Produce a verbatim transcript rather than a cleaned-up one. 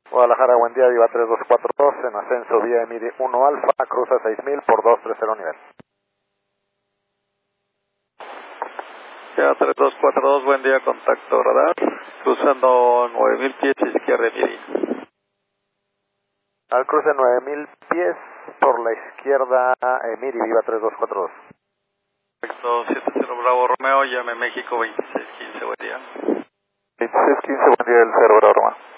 Guadalajara, buen día, Viva tres dos cuatro dos, en ascenso vía Emiri uno Alfa, cruza seis mil por dos tres cero nivel. Viva tres dos cuatro dos, buen día, contacto radar, cruzando nueve mil pies izquierda Emiri. Al cruce nueve mil pies por la izquierda Emiri, Viva tres dos cuatro dos. Perfecto, siete cero Bravo Romeo, llame México veintiséis quince, buen día. veintiséis quince, buen día, el cero Bravo Romeo.